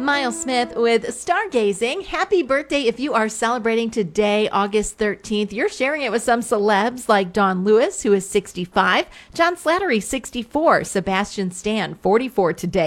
Miles Smith with Stargazing. Happy birthday if you are celebrating today, August 13th. You're sharing it with some celebs like Dawn Lewis, who is 65, John Slattery, 64, Sebastian Stan, 44 today.